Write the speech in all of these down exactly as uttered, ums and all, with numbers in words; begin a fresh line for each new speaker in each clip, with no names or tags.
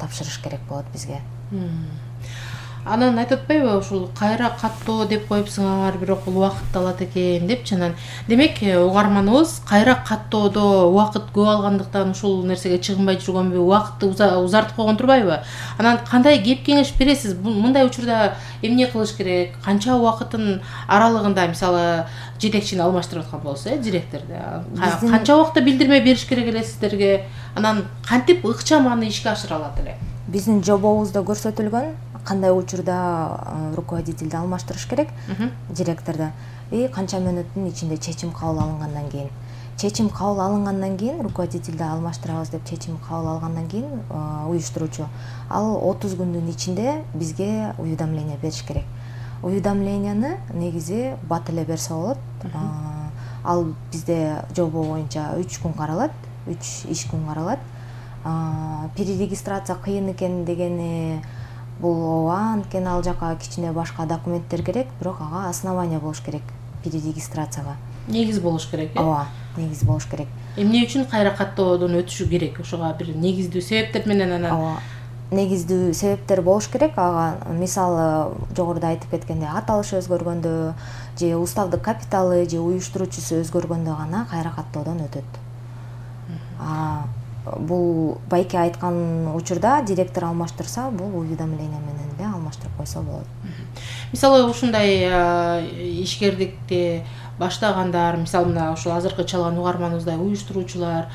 тапшырыш керек болот бизге.
Анан айтып атпайбы ушул кайра каттоо деп коюпсуңар, бирок бул убакыт алат экен депчи. Анан демек угарманыбыз кайра каттоодо убакыт көп алгандыктан ушул нерсеге чыгынбай жүргөнбү, убакытты узартып койгон турбайбы? Анан кандай кеп кеңеш бересиз? Мындай учурда эмне кылыш керек? Канча убакыттын аралыгында мисалы жетекчини алмаштырып аткан болсо, э, директорду канча убакытта билдирме бериш керек эле сиздерге? Анан кантип ыкчам аны ишке ашыра алат эле?
Биздин жобобузда көрсөтүлгөн кандай учурда руководителди алмаштырыш керек, директорду, и канча мүнөттүн ичинде чечим кабыл алынгандан кийин. Чечим кабыл алынгандан кийин руководителди алмаштырабыз деп чечим кабыл алгандан кийин уюштуруучу ал отуз күндүн ичинде бизге уведомление бериш керек. Уведомленияны негизи бат эле берсе болот. Ал бизде жобо боюнча үч күн каралат, үч иш күн каралат. Перерегистрация кыйын экен дегени бул ооба, анткени ал жака кичине башка документтер керек, бирок ага основания болуш керек перерегистрацияга.
Негиз болуш керек, э?
Ооба, негиз болуш керек.
Эмне үчүн кайра каттоодон өтүшү керек? Ошого бир негиздүү себептер менен анан.
Ооба. Негиздүү себептер болуш керек. Ага мисалы жогоруда айтып кеткендей аталышы өзгөргөндө же уставдык капиталы же уюштуруучусу өзгөргөндө гана кайра каттоодон өтөт. Бул байке айткан учурда директор алмаштырса, бул уведомление менен эле алмаштырып койсо болот.
Мисалы ушундай ишкердикти баштагандар, мисалы мына ушул азыркы чалган угарманыбыздай уюштуруучулар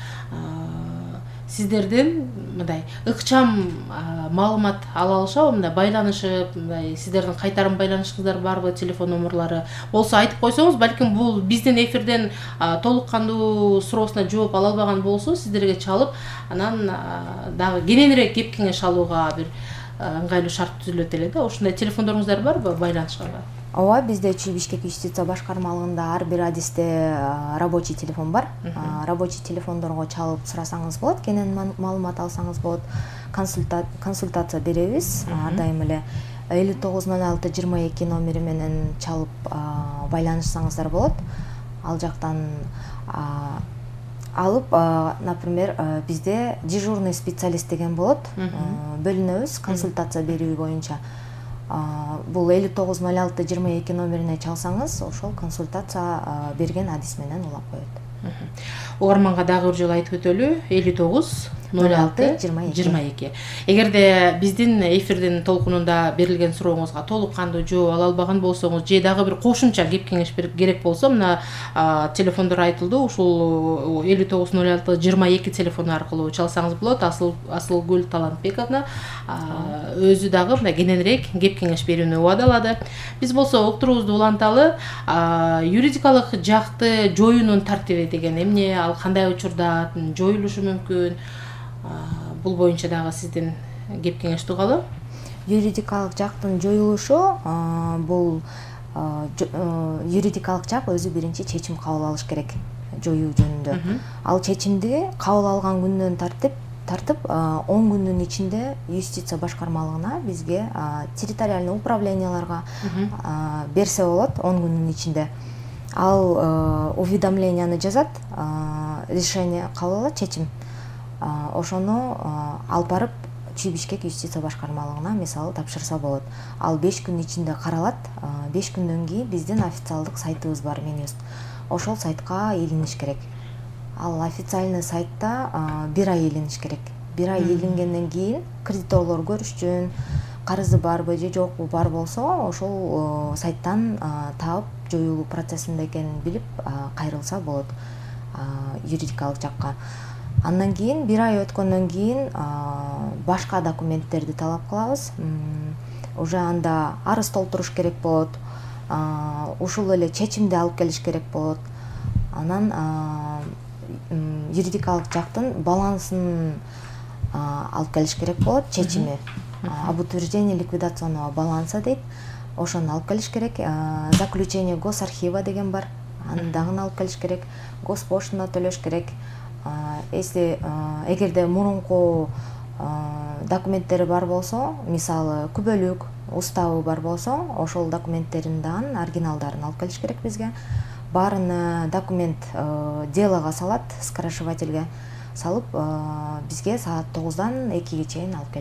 сиздерден мындай ыкчам маалымат ала алышабы, мындай байланышып, мындай сиздердин кайтарым байланышыңыздар барбы, телефон номерлары болсо айтып койсоңуз, балким бул биздин эфирден толук кандуу суроосуна жооп ала албаган болсо, сиздерге чалып, анан дагы кененирээк кеп кеңеш алууга бир ыңгайлуу шарт түзүлөт эле да. Ушундай телефондоруңуздар барбы байланышканга?
Ооба, бизде Чүй Бишкек юстиция башкармалыгында ар бир адисте рабочий телефон бар. Рабочий телефондорго чалып сурасаңыз болот, кенен маалымат алсаңыз болот. Консультация беребиз ар дайым эле. элүү тогуз ноль алты жыйырма эки номери менен чалып байланышсаңыздар болот. Ал жактан алып, например, бизде дежурный специалист деген болот. Бөлүнөбүз консультация берүү боюнча. Бул элүү тогуз ноль алты жыйырма эки номерине чалсаңыз, ошол консультация берген адис менен улап коет.
Угарманга дагы бир жолу айтып өтөлү, элүү тогуз ноль алты жыйырма эки. Эгерде биздин эфирдин толкунунда берилген сурооңузга толук кандуу жооп ала албаган болсоңуз, же дагы бир кошумча кеп кеңеш керек болсо, мына телефондор айтылды, ушул элүү тогуз ноль алты жыйырма эки телефону аркылуу чалсаңыз болот. Асыл Асылгүл Талантбековна өзү дагы мындай кененирээк кеп кеңеш берүүнү убадалады. Биз болсо уктуруубузду уланталы. Юридикалык жакты жоюунун тартиби деген эмне, ал кандай учурда жоюлушу мүмкүн? Бул боюнча дагы сизден кеп кеңеш тугалы.
Юридикалык жактын жоюлушу, бул юридикалык жак өзү биринчи чечим кабыл алыш керек жоюу жөнүндө. Ал чечимди кабыл алган күндөн тартып тартып он күндүн ичинде юстиция башкармалыгына бизге территориальный управленияларга берсе болот он күндүн ичинде. Ал уведомленияны жазат, решение кабыл алат, чечим. Ошону алып барып Чүй Бишкек юстиция башкармалыгына мисалы тапшырса болот. Ал беш күн ичинде каралат. беш күндөн кийин биздин официалдык сайтыбыз бар, Менюст. Ошол сайтка илиниш керек. Ал официальный сайтта бир ай илиниш керек. бир ай илингенден кийин кредиторлор көрүшчүн, карызы барбы же жокпу, бар болсо ошол сайттан таап жоюлуу процессинде экенин билип кайрылса болот юридикалык жакка. Андан кийин бир ай өткөндөн кийин башка документтерди талап кылабыз. Уже анда арыз толтуруш керек болот. Ушул эле чечимди алып келиш керек болот. Анан юридикалык жактын балансын алып келиш керек болот, чечими. Об утверждении ликвидационного баланса дейт. Ошону алып келиш керек. Заключение госархива деген бар. Аны дагы алып келиш керек. Госпоштана төлөш керек. Если эгерде мурунку документтери бар болсо, мисалы күбөлүк, уставы бар болсо, ошол документтерин дагы оригиналдарын алып келиш керек бизге. Баарын документ делого салат, скоросшивательге салып, бизге саат тогуздан экиге чейин алып